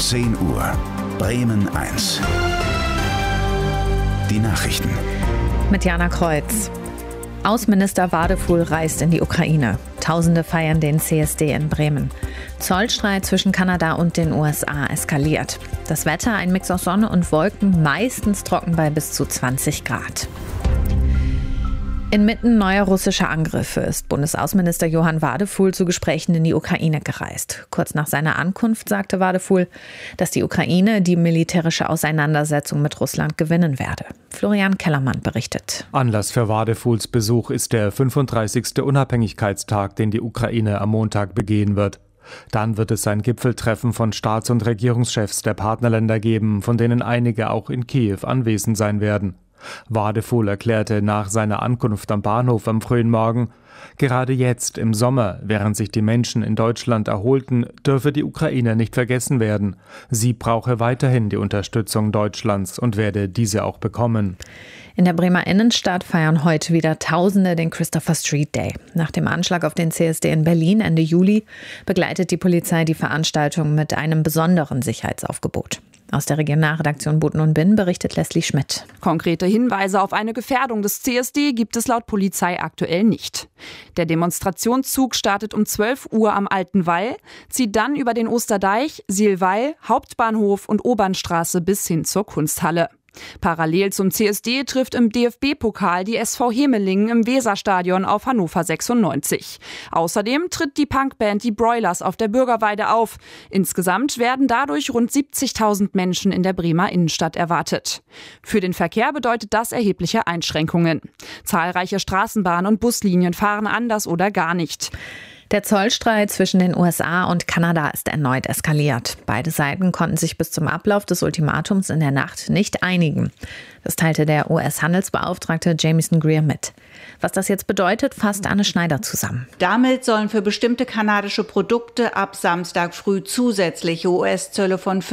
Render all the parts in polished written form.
10 Uhr. Bremen 1. Die Nachrichten. Mit Jana Kreuz. Außenminister Wadefuhl reist in die Ukraine. Tausende feiern den CSD in Bremen. Zollstreit zwischen Kanada und den USA eskaliert. Das Wetter ein Mix aus Sonne und Wolken, meistens trocken bei bis zu 20 Grad. Inmitten neuer russischer Angriffe ist Bundesaußenminister Johann Wadefuhl zu Gesprächen in die Ukraine gereist. Kurz nach seiner Ankunft sagte Wadefuhl, dass die Ukraine die militärische Auseinandersetzung mit Russland gewinnen werde. Florian Kellermann berichtet. Anlass für Wadefuhls Besuch ist der 35. Unabhängigkeitstag, den die Ukraine am Montag begehen wird. Dann wird es ein Gipfeltreffen von Staats- und Regierungschefs der Partnerländer geben, von denen einige auch in Kiew anwesend sein werden. Wadefuhl erklärte nach seiner Ankunft am Bahnhof am frühen Morgen, gerade jetzt im Sommer, während sich die Menschen in Deutschland erholten, dürfe die Ukraine nicht vergessen werden. Sie brauche weiterhin die Unterstützung Deutschlands und werde diese auch bekommen. In der Bremer Innenstadt feiern heute wieder Tausende den Christopher Street Day. Nach dem Anschlag auf den CSD in Berlin Ende Juli begleitet die Polizei die Veranstaltung mit einem besonderen Sicherheitsaufgebot. Aus der Regionalredaktion Buten und Binn berichtet Leslie Schmidt. Konkrete Hinweise auf eine Gefährdung des CSD gibt es laut Polizei aktuell nicht. Der Demonstrationszug startet um 12 Uhr am Alten Wall, zieht dann über den Osterdeich, Sielwall, Hauptbahnhof und Obernstraße bis hin zur Kunsthalle. Parallel zum CSD trifft im DFB-Pokal die SV Hemelingen im Weserstadion auf Hannover 96. Außerdem tritt die Punkband Die Broilers auf der Bürgerweide auf. Insgesamt werden dadurch rund 70.000 Menschen in der Bremer Innenstadt erwartet. Für den Verkehr bedeutet das erhebliche Einschränkungen. Zahlreiche Straßenbahn- und Buslinien fahren anders oder gar nicht. Der Zollstreit zwischen den USA und Kanada ist erneut eskaliert. Beide Seiten konnten sich bis zum Ablauf des Ultimatums in der Nacht nicht einigen. Das teilte der US-Handelsbeauftragte Jamieson Greer mit. Was das jetzt bedeutet, fasst Anne Schneider zusammen. Damit sollen für bestimmte kanadische Produkte ab Samstag früh zusätzliche US-Zölle von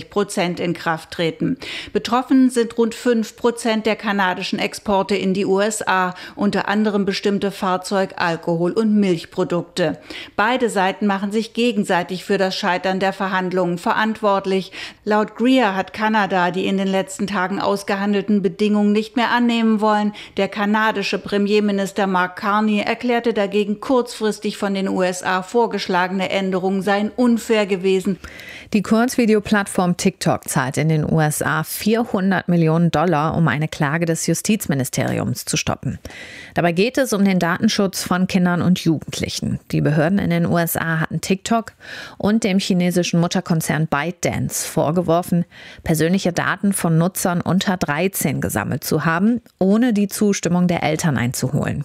50% in Kraft treten. Betroffen sind rund 5% der kanadischen Exporte in die USA, unter anderem bestimmte Fahrzeug-, Alkohol- und Milchprodukte. Beide Seiten machen sich gegenseitig für das Scheitern der Verhandlungen verantwortlich. Laut Greer hat Kanada die in den letzten Tagen ausgehandelten Bedingungen nicht mehr annehmen wollen. Der kanadische Premierminister Mark Carney erklärte dagegen, kurzfristig von den USA vorgeschlagene Änderungen seien unfair gewesen. Die Kurzvideoplattform TikTok zahlt in den USA $400 Millionen, um eine Klage des Justizministeriums zu stoppen. Dabei geht es um den Datenschutz von Kindern und Jugendlichen. Die Behörden in den USA hatten TikTok und dem chinesischen Mutterkonzern ByteDance vorgeworfen, persönliche Daten von Nutzern unter 13 gesammelt zu haben, ohne die Zustimmung der Eltern einzuholen.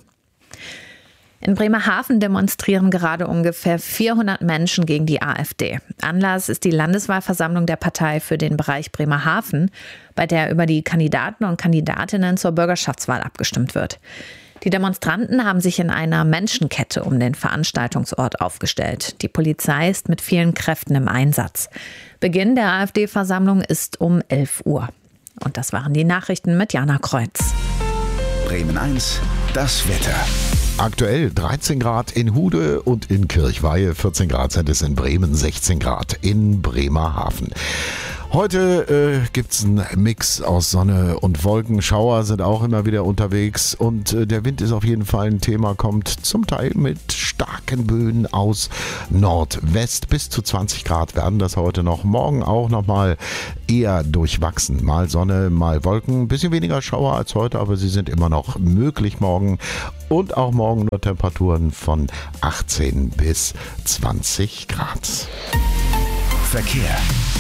In Bremerhaven demonstrieren gerade ungefähr 400 Menschen gegen die AfD. Anlass ist die Landeswahlversammlung der Partei für den Bereich Bremerhaven, bei der über die Kandidaten und Kandidatinnen zur Bürgerschaftswahl abgestimmt wird. Die Demonstranten haben sich in einer Menschenkette um den Veranstaltungsort aufgestellt. Die Polizei ist mit vielen Kräften im Einsatz. Beginn der AfD-Versammlung ist um 11 Uhr. Und das waren die Nachrichten mit Jana Kreuz. Bremen 1, das Wetter. Aktuell 13 Grad in Hude und in Kirchweihe, 14 Grad sind es in Bremen, 16 Grad in Bremerhaven. Heute gibt's einen Mix aus Sonne und Wolken. Schauer sind auch immer wieder unterwegs und der Wind ist auf jeden Fall ein Thema, kommt zum Teil mit starken Böen aus Nordwest. Bis zu 20 Grad werden das heute noch. Morgen auch nochmal eher durchwachsen. Mal Sonne, mal Wolken. Ein bisschen weniger Schauer als heute, aber sie sind immer noch möglich morgen. Und auch morgen nur Temperaturen von 18 bis 20 Grad. Verkehr.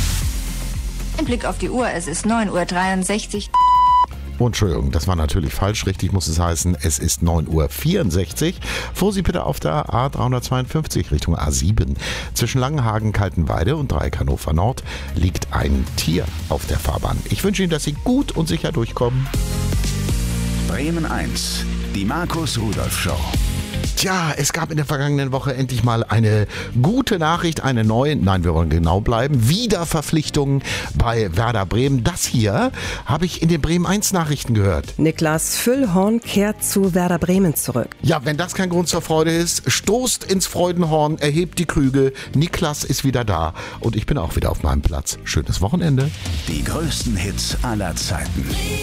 Ein Blick auf die Uhr, es ist 9:63 Uhr. Oh, Entschuldigung, das war natürlich falsch. Richtig muss es heißen, es ist 9:64 Uhr. Vorsicht bitte auf der A352 Richtung A7. Zwischen Langenhagen, Kaltenweide und Dreieck Hannover Nord liegt ein Tier auf der Fahrbahn. Ich wünsche Ihnen, dass Sie gut und sicher durchkommen. Bremen 1, die Markus Rudolph Show. Tja, es gab in der vergangenen Woche endlich mal eine gute Nachricht, eine neue, nein, wir wollen genau bleiben, Wiederverpflichtungen bei Werder Bremen. Das hier habe ich in den Bremen 1 Nachrichten gehört. Niklas Füllhorn kehrt zu Werder Bremen zurück. Ja, wenn das kein Grund zur Freude ist, stoßt ins Freudenhorn, erhebt die Krüge. Niklas ist wieder da und ich bin auch wieder auf meinem Platz. Schönes Wochenende. Die größten Hits aller Zeiten.